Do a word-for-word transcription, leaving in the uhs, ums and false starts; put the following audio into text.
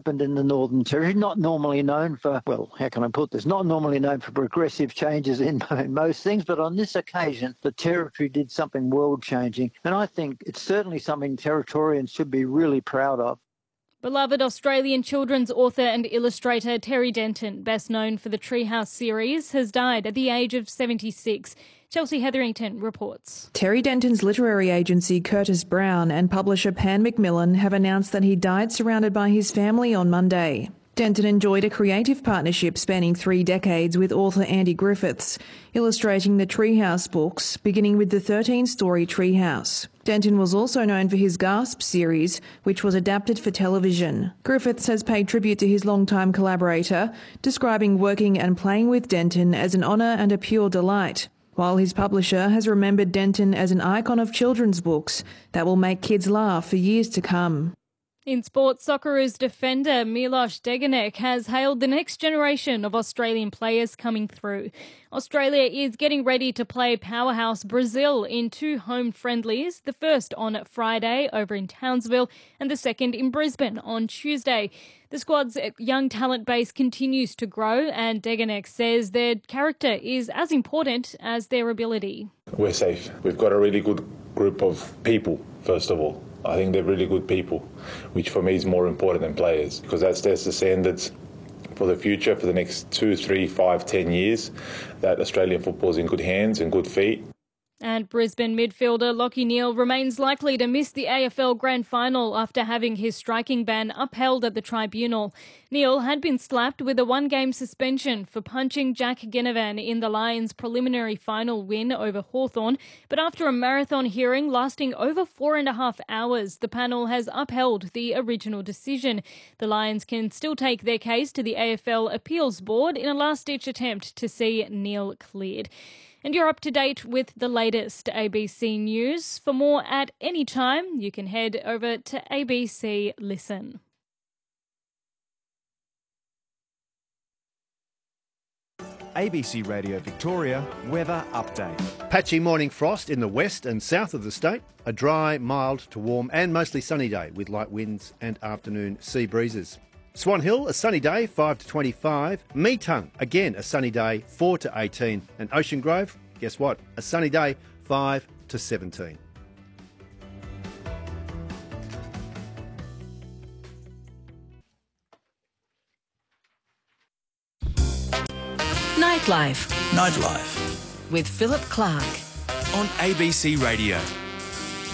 happened in the Northern Territory, not normally known for, well, how can I put this, not normally known for progressive changes in, in most things, but on this occasion, the Territory did something world-changing, and I think it's certainly something Territorians should be really proud of. Beloved Australian children's author and illustrator Terry Denton, best known for the Treehouse series, has died at the age of seventy-six. Chelsea Hetherington reports. Terry Denton's literary agency Curtis Brown and publisher Pan Macmillan have announced that he died surrounded by his family on Monday. Denton enjoyed a creative partnership spanning three decades with author Andy Griffiths, illustrating the Treehouse books, beginning with the thirteen-story Treehouse. Denton was also known for his Gasp series, which was adapted for television. Griffiths has paid tribute to his longtime collaborator, describing working and playing with Denton as an honour and a pure delight, while his publisher has remembered Denton as an icon of children's books that will make kids laugh for years to come. In sports, Socceroos defender Milos Degenek has hailed the next generation of Australian players coming through. Australia is getting ready to play powerhouse Brazil in two home friendlies, the first on Friday over in Townsville and the second in Brisbane on Tuesday. The squad's young talent base continues to grow, and Degenek says their character is as important as their ability. We're safe. We've got a really good group of people, first of all. I think they're really good people, which for me is more important than players, because that sets the standards for the future, for the next two, three, five, ten years, that Australian football is in good hands and good feet. And Brisbane midfielder Lachie Neale remains likely to miss the A F L Grand Final after having his striking ban upheld at the tribunal. Neale had been slapped with a one-game suspension for punching Jack Ginnivan in the Lions' preliminary final win over Hawthorn, but after a marathon hearing lasting over four and a half hours, the panel has upheld the original decision. The Lions can still take their case to the A F L Appeals Board in a last-ditch attempt to see Neale cleared. And you're up to date with the latest A B C News. For more at any time, you can head over to A B C Listen. A B C Radio Victoria weather update. Patchy morning frost in the west and south of the state. A dry, mild to warm and mostly sunny day with light winds and afternoon sea breezes. Swan Hill, a sunny day, five to twenty-five. Meetung, again a sunny day, four to eighteen. And Ocean Grove, guess what? A sunny day, five to seventeen. Nightlife. Nightlife. With Philip Clark. On A B C Radio.